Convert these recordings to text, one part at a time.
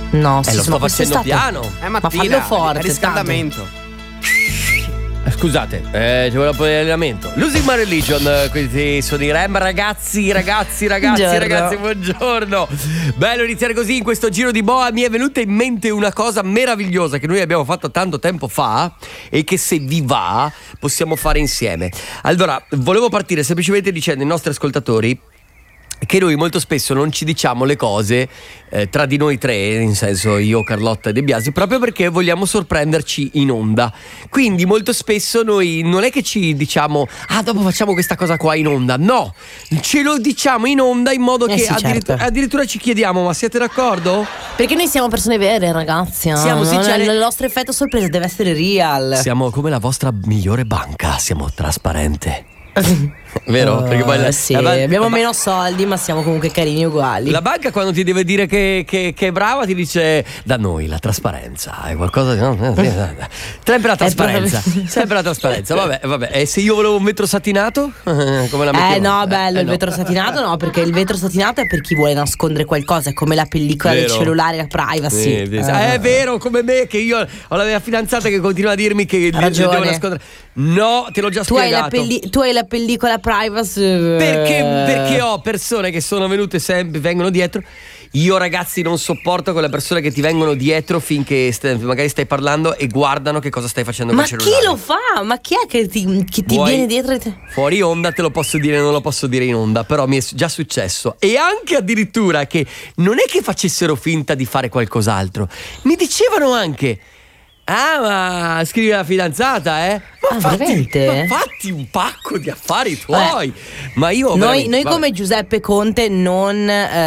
No, lo sto facendo piano. Ma fallo forte, riscaldamento. Scusate, ci vuole un po' di allenamento. Losing My Religion, questi sono i Rem. Ragazzi, buongiorno. Bello iniziare così in questo giro di boa. Mi è venuta in mente una cosa meravigliosa che noi abbiamo fatto tanto tempo fa e che, se vi va, possiamo fare insieme. Allora, volevo partire semplicemente dicendo ai nostri ascoltatori che noi molto spesso non ci diciamo le cose tra di noi tre, in senso io, Carlotta e De Biasi, proprio perché vogliamo sorprenderci in onda. Quindi molto spesso noi non è che ci diciamo dopo facciamo questa cosa qua in onda, no, ce lo diciamo in onda in modo che addirittura ci chiediamo: ma siete d'accordo? Perché noi siamo persone vere, ragazzi. Siamo sinceri. Il nostro effetto sorpresa deve essere real. Siamo come la vostra migliore banca, siamo trasparente. Vero? Perché poi sì, abbiamo meno soldi, ma siamo comunque carini uguali. La banca, quando ti deve dire che è brava, ti dice: da noi la trasparenza è qualcosa di... sempre la trasparenza. Sempre la trasparenza. Vabbè. E se io volevo un vetro satinato? Come la mettevo? No, bello, il vetro satinato no, perché il vetro satinato è per chi vuole nascondere qualcosa, è come la pellicola del cellulare, la privacy. È vero, come me, che io ho la mia fidanzata che continua a dirmi che devo nascondere. No, te l'ho già spiegato. Tu hai la pellicola privacy. Perché ho persone che sono venute sempre, vengono dietro. Io, ragazzi, non sopporto quelle persone che ti vengono dietro finché magari stai parlando e guardano che cosa stai facendo con il cellulare. Ma chi lo fa? Ma chi è che ti viene dietro? Fuori onda te lo posso dire, non lo posso dire in onda, però mi è già successo. E anche addirittura che non è che facessero finta di fare qualcos'altro, mi dicevano anche: ma scrivi la fidanzata, Ma fatti un pacco di affari tuoi. Ma io noi come Giuseppe Conte non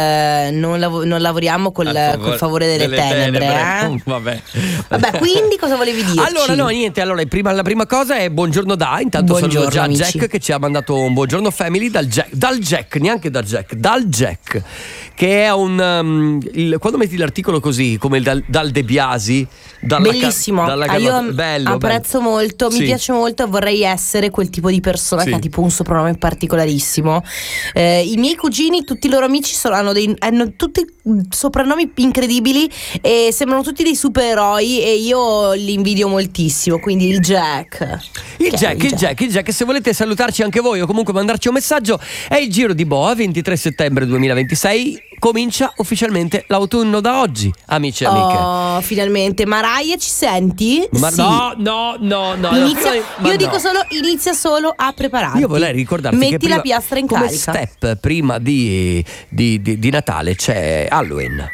lavoriamo col favore delle tenebre. Vabbè, quindi cosa volevi dire? Allora, no, niente. Allora, la prima cosa è buongiorno da. Intanto saluto già amici. Jack, che ci ha mandato un buongiorno family dal Jack, dal Jack, che è quando metti l'articolo così, come dal De Biasi, bellissimo. Io apprezzo molto, mi piace molto, vorrei essere quel tipo di persona che ha tipo un soprannome particolarissimo. I miei cugini, tutti i loro amici hanno tutti soprannomi incredibili e sembrano tutti dei supereroi e io li invidio moltissimo, quindi il Jack. Il Jack, se volete salutarci anche voi o comunque mandarci un messaggio, è il giro di boa. 23 settembre 2026 comincia ufficialmente l'autunno da oggi, amici e amiche. Finalmente. Mariah, ci senti? No. Io dico solo, inizia solo a prepararti. Io vorrei ricordarti metti che la piastra in come carica. Step prima di Natale c'è Halloween.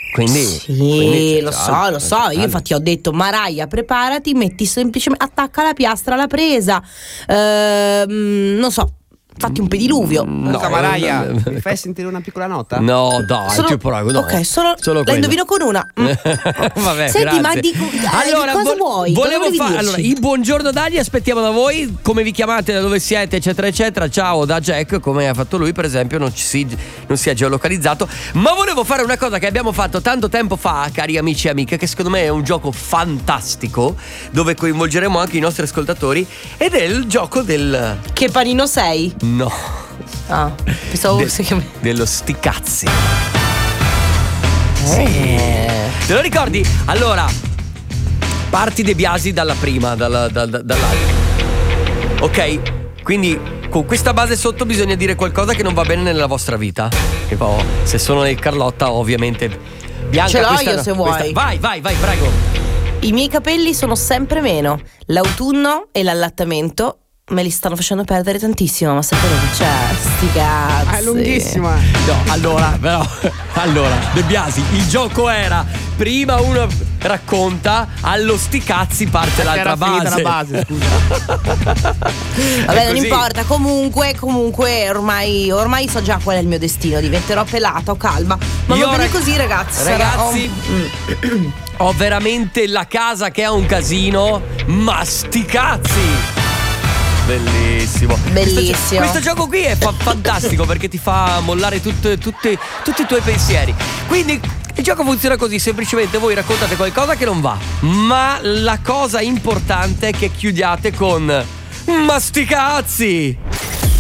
Quindi lo so. Io infatti ho detto: Mariah, preparati, metti semplicemente, attacca la piastra alla presa. Non so. Fatti un pediluvio. No, Mariah, mi fai sentire una piccola nota? No, dai, ti prego, no. Ok, solo la indovino con una. Vabbè, senti, grazie. ma allora, cosa vuoi? Volevo fare allora il buongiorno Dagli, aspettiamo da voi, come vi chiamate, da dove siete, eccetera eccetera. Ciao da Jack, come ha fatto lui, per esempio, non si è geolocalizzato. Ma volevo fare una cosa che abbiamo fatto tanto tempo fa, cari amici e amiche, che secondo me è un gioco fantastico, dove coinvolgeremo anche i nostri ascoltatori, ed è il gioco del Che panino sei? No. Pensavo dello sti cazzi. Te lo ricordi? Allora, parti De Biasi dalla prima, dall'altra. Ok? Quindi con questa base sotto bisogna dire qualcosa che non va bene nella vostra vita. Che poi, se sono nel Carlotta, ovviamente Bianca, ce l'ho io se vuoi. Vai, prego. I miei capelli sono sempre meno. L'autunno e l'allattamento me li stanno facendo perdere tantissimo, ma sapete che c'è? Sti cazzi. È lunghissima. No, allora, De Biasi, il gioco era: prima uno racconta, allo sti cazzi parte l'altra base. La base, scusa. Vabbè, non importa, comunque ormai so già qual è il mio destino, diventerò pelata o calva. Ma va bene così, ragazzi. Ho veramente la casa che è un casino, ma sti cazzi. Bellissimo. Questo gioco qui è fantastico perché ti fa mollare tutti i tuoi pensieri. Quindi il gioco funziona così: semplicemente voi raccontate qualcosa che non va, ma la cosa importante è che chiudiate con: ma sti cazzi.